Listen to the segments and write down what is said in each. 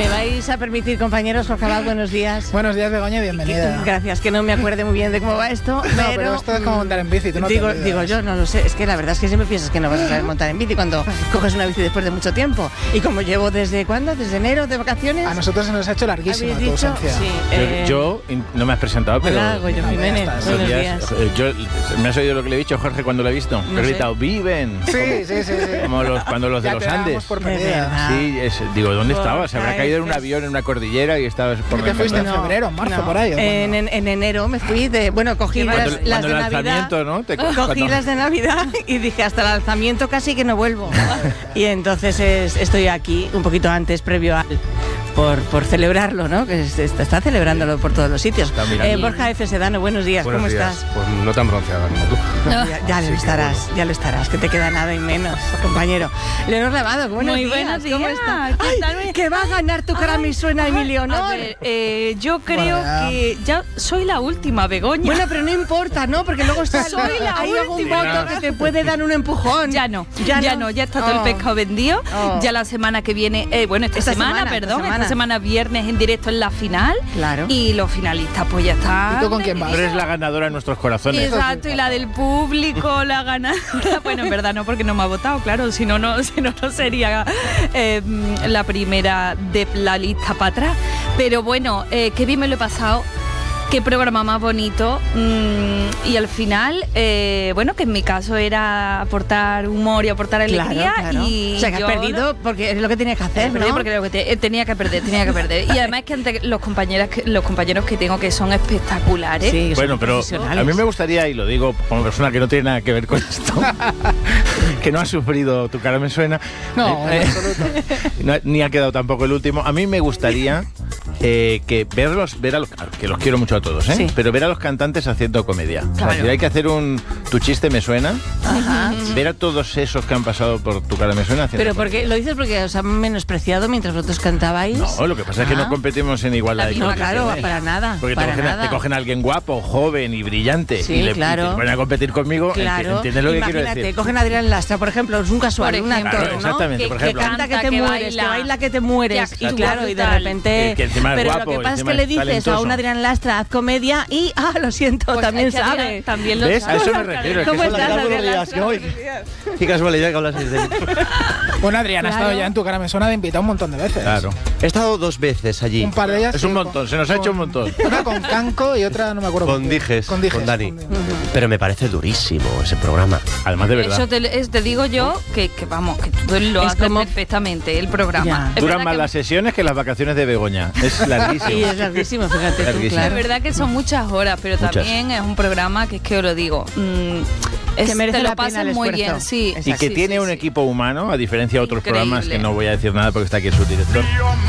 Me vais a permitir, compañeros, Jorge Abad, buenos días. Buenos días, Begoña, bienvenida. Gracias, que no me acuerde muy bien de cómo va esto, pero esto es como montar en bici, tú no digo yo, no lo sé, es que la verdad es que siempre piensas que no vas a saber montar en bici cuando coges una bici después de mucho tiempo. Y como llevo ¿desde cuándo? ¿Desde enero de vacaciones? A nosotros se nos ha hecho larguísima tu ausencia. Sí, yo no me has presentado, pero... Hola, Goyo Jiménez, buenos días. ¿Me has oído lo que le he dicho, Jorge, cuando lo he visto? No he gritado, ¡viven! Sí. Como cuando los de los Andes. Por perdida. Sí, digo, ¿dónde estaba? Se habrá caído en un avión, en una cordillera y estabas por ¿Te fuiste en febrero, en marzo, por ahí? En enero me fui cogí las de Navidad. ¿No? Cogí las de Navidad y dije, hasta el alzamiento casi que no vuelvo. Y entonces estoy aquí un poquito antes, previo al... Por celebrarlo, ¿no? Que está celebrándolo por todos los sitios. Borja F. Sedano, buenos días, ¿cómo estás? Pues no tan bronceada como tú. Ya lo estarás, que te queda nada y menos, compañero. Leonor Lavado, buenos días. Buenos días. ¿Cómo estás? Ay, que va a ganar tu cara me suena, Emilio, ¿no? A ver, yo creo que ya soy la última, Begoña. Bueno, pero no importa, ¿no? Porque luego hay algún voto que te puede dar un empujón. Ya está todo el pescado vendido. Ya la semana que viene, esta semana viernes en directo en la final. Claro. Y los finalistas pues ya están. ¿Y tú con quién vas? Tú eres la ganadora en nuestros corazones. Exacto, y la del público, la ganadora. Bueno, en verdad no, porque no me ha votado, claro, si no sería la primera de la lista para atrás. Pero bueno, qué bien me lo he pasado. Qué programa más bonito. Y al final, que en mi caso era aportar humor y aportar alegría. Claro. Y o sea, que has perdido porque es lo que tenías que hacer, ¿no? Porque tenía que perder. Y además es que ante los compañeros que tengo, que son espectaculares. Sí, bueno, pero a mí me gustaría, y lo digo como persona que no tiene nada que ver con esto, que no ha sufrido Tu cara me suena. No, en absoluto. Ni ha quedado tampoco el último. A mí me gustaría que ver a los que los quiero mucho a todos, sí, pero ver a los cantantes haciendo comedia. Claro. O sea, si hay que hacer Tu chiste me suena, ver a todos esos que han pasado por Tu cara me suena haciendo pero porque lo dices porque os han menospreciado mientras vosotros cantabais. No, lo que pasa es que no competimos en igualdad de condiciones. No, claro, para nada. Porque te cogen a alguien guapo, joven y brillante, sí, y te van a competir conmigo. Claro. ¿Entiendes lo que quiero decir? Imagínate, cogen a Adrián Lastra, por ejemplo, es un casual, un actor, claro, exactamente, ¿no? por ejemplo. Que canta que te mueres, que baila que te mueres. Y claro, y de repente... Pero lo que pasa es que le dices a un Adrián Lastra, haz comedia y, lo siento, pues también sabe. También lo ¿ves? sabe. A eso me refiero. ¿Cómo estás, Adrián Lastra? Qué casualidad que hablas de mí. Bueno, Adrián, ha estado ya en Tu cara me suena de invitado un montón de veces. Claro. He estado 2 veces allí. Un par de ellas. Es un montón, se nos ha hecho un montón. Una con Canco y otra no me acuerdo. Con Dijes, con Dani. Pero me parece durísimo ese programa. Además, de verdad. Eso te digo yo que tú lo haces perfectamente, el programa. Duran más las sesiones que las vacaciones de Begoña. Es larguísimo. Sí, es larguísimo, fíjate tú, claro. Es verdad que son muchas horas, pero también es un programa que es que os lo digo. Que merece te lo la pena pasas el muy esfuerzo. bien, sí. Y que tiene un equipo humano, a diferencia de otros Increíble. programas que no voy a decir nada porque está aquí el subdirector.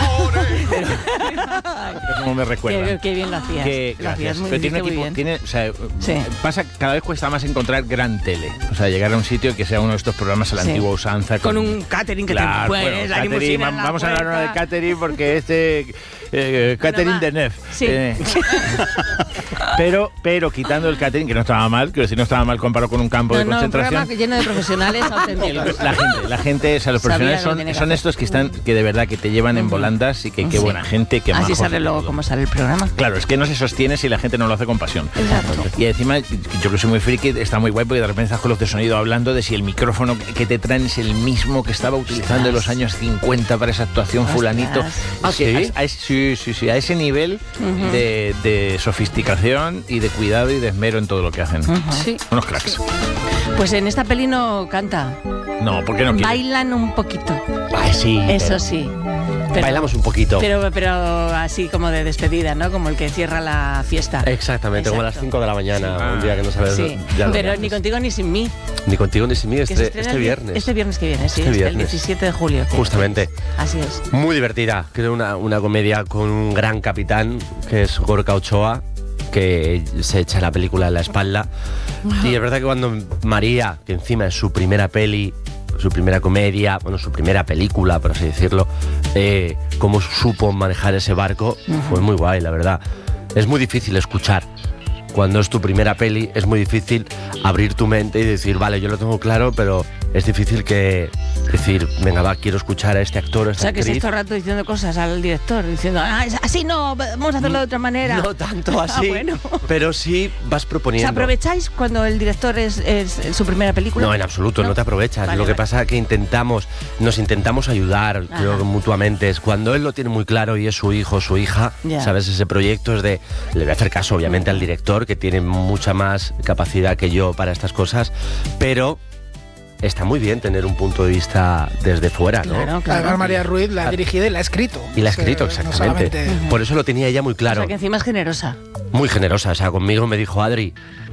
Como me recuerda. Qué bien lo hacías. Gracias. Hacías muy, pero tiene un muy equipo, bien. cada vez cuesta más encontrar gran tele. O sea, llegar a un sitio que sea uno de estos programas a la antigua usanza. Con un catering que te puedes, la catering, limusina en la vamos a hablar puerta. de catering porque catering de Nef. Sí. Pero quitando el catering, que no estaba mal, quiero decir, no estaba mal comparado con un campo de concentración. Un programa lleno de profesionales auténticos. La gente, o sea, los profesionales son estos que de verdad que te llevan en volandas y que qué buena gente, qué majos. Así sale luego cómo sale el programa. Claro, es que no se sostiene si la gente no lo hace con pasión. Exacto. Y encima, yo que soy muy friki, está muy guay porque de repente estás con los de sonido hablando de si el micrófono que te traen es el mismo que estaba utilizando en los años 50 para esa actuación fulanito. ¿Sí? Sí, a ese nivel de sofisticación y de cuidado y de esmero en todo lo que hacen. Sí. Unos cracks. Pues en esta peli no canta. No, ¿por qué no quiere? Bailan un poquito. Ay, sí. Eso sí. Pero, bailamos un poquito. Pero así como de despedida, ¿no? Como el que cierra la fiesta. Exactamente, como a las 5 de la mañana, un día que no sabes. Sí, pero ni contigo ni sin mí. Ni contigo ni sin mí, este viernes. Este viernes que viene, sí, este viernes. el 17 de julio. Justamente. Así es. Muy divertida, creo una comedia con un gran capitán, que es Gorka Ochoa, que se echa la película en la espalda. Y es verdad que cuando María, que encima es su primera peli, su primera comedia, bueno, su primera película, por así decirlo, cómo supo manejar ese barco, fue muy guay, la verdad. Es muy difícil escuchar cuando es tu primera peli es muy difícil abrir tu mente y decir, vale, yo lo tengo claro, pero es difícil que decir, venga, va, quiero escuchar a este actor, a O esta sea, que actriz. estés todo el rato diciendo cosas al director, diciendo, así no, vamos a hacerlo de otra manera. No tanto así, Bueno. pero sí vas ¿Os proponiendo. aprovecháis cuando el director es su primera película? No, en absoluto, no te aprovechas. Vale, Lo que vale. pasa es que nos intentamos ayudar, creo que mutuamente. Es cuando él lo tiene muy claro y es su hijo, su hija, Ya. ¿sabes? Ese proyecto es de... Le voy a hacer caso, obviamente, al director, que tiene mucha más capacidad que yo para estas cosas, pero está muy bien tener un punto de vista desde fuera, ¿no? Claro, claro. Además, María Ruiz la ha dirigido y la ha escrito. Y la ha O sea, escrito, no exactamente. solamente- Por eso lo tenía ella muy O claro. sea, que encima es generosa. Muy generosa, o sea, conmigo me dijo, Adri,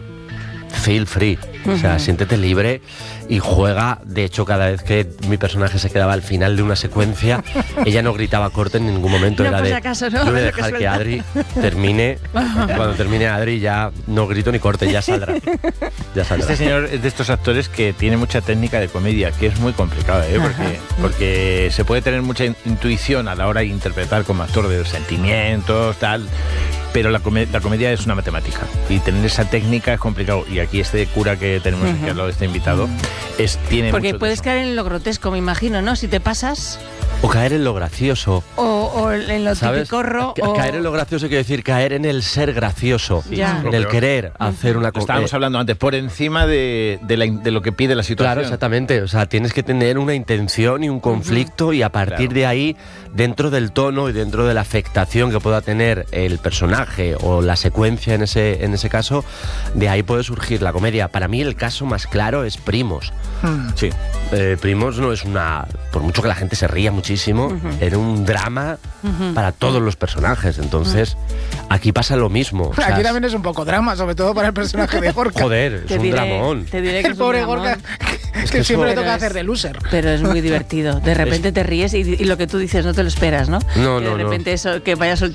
feel free, o sea, siéntete libre y juega. De hecho, cada vez que mi personaje se quedaba al final de una secuencia, ella no gritaba corte en ningún momento. No, Era por si de, acaso, ¿no? yo voy a Lo que dejar que suelta. Adri termine. Cuando termine Adri ya no grito ni corte, ya saldrá. Ya saldrá. Este señor es de estos actores que tiene mucha técnica de comedia, que es muy complicada, porque se puede tener mucha intuición a la hora de interpretar como actor de los sentimientos, tal, pero la comedia es una matemática y tener esa técnica es complicado. Y aquí este cura que tenemos aquí al lado de este invitado tiene Porque mucho de puedes eso. caer en lo grotesco, me imagino, ¿no? Si te pasas, O caer en lo gracioso. o en lo ¿Sabes? tipicorro, o... Caer en lo gracioso quiere decir caer en el ser gracioso, Ya. en el querer hacer una Estábamos hablando antes, por encima de lo que pide la situación. Claro, exactamente. O sea, tienes que tener una intención y un conflicto y a partir Claro. de ahí, dentro del tono y dentro de la afectación que pueda tener el personaje o la secuencia en ese caso, de ahí puede surgir la comedia. Para mí el caso más claro es Primos. Sí. Primos no es una... Por mucho que la gente se ría muchísimo, era un drama para todos los personajes. Entonces, aquí pasa lo mismo. O sea, Aquí también es un poco drama, sobre todo para el personaje de Gorka. joder, es un dramón. Te diré que El es un pobre dramón. Gorka, Es que que siempre le eso- toca Pero hacer de loser. Pero es muy divertido. De repente te ríes y lo que tú dices no te lo esperas, ¿no? No, Que no, de no. repente eso, que vaya a soltar